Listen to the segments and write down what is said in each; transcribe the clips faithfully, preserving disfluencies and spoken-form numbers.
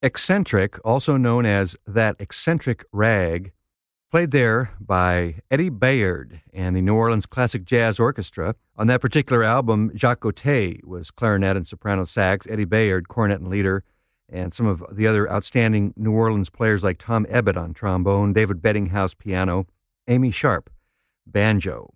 Eccentric, also known as That Eccentric Rag, played there by Eddie Bayard and the New Orleans Classic Jazz Orchestra. On that particular album, Jacques Gauthier was clarinet and soprano sax, Eddie Bayard, cornet and leader, and some of the other outstanding New Orleans players like Tom Ebbett on trombone, David Beddinghouse piano, Amy Sharp, banjo.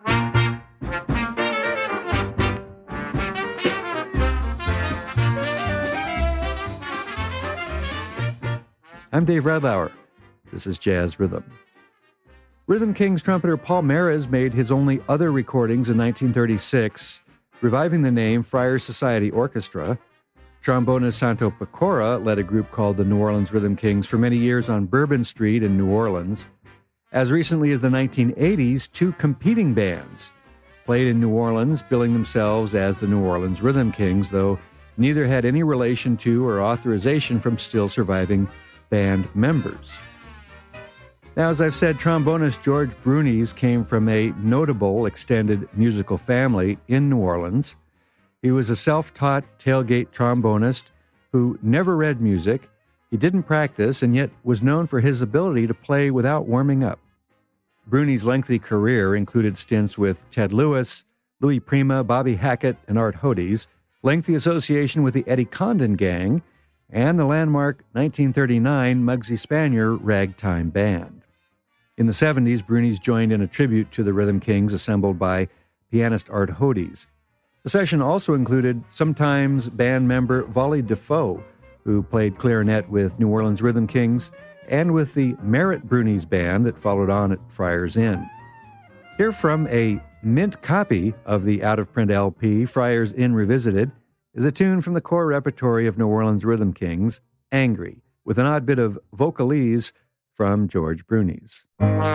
I'm Dave Radlauer. This is Jazz Rhythm. Rhythm Kings trumpeter Paul Meres made his only other recordings in nineteen thirty-six, reviving the name Friars Society Orchestra. Trombonist Santo Pecora led a group called the New Orleans Rhythm Kings for many years on Bourbon Street in New Orleans. As recently as the nineteen eighties, two competing bands played in New Orleans, billing themselves as the New Orleans Rhythm Kings, though neither had any relation to or authorization from still surviving band members. Now, as I've said, trombonist George Brunis came from a notable extended musical family in New Orleans. He was a self-taught tailgate trombonist who never read music. He didn't practice and yet was known for his ability to play without warming up. Brunis' lengthy career included stints with Ted Lewis, Louis Prima, Bobby Hackett, and Art Hodes, lengthy association with the Eddie Condon Gang, and the landmark nineteen thirty-nine Muggsy Spanier Ragtime Band. In the seventies, Brunis joined in a tribute to the Rhythm Kings assembled by pianist Art Hodes. The session also included sometimes band member Volley Defoe, who played clarinet with New Orleans Rhythm Kings, and with the Merritt Brunis Band that followed on at Friars Inn. Here from a mint copy of the out-of-print L P, Friars Inn Revisited, is a tune from the core repertory of New Orleans Rhythm Kings, Angry, with an odd bit of vocalese from George Brunis.